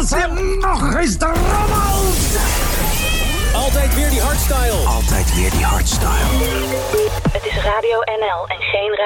mensen, nog eens de rommels! Altijd weer die hardstyle. Altijd weer die hardstyle. Het is Radio NL en geen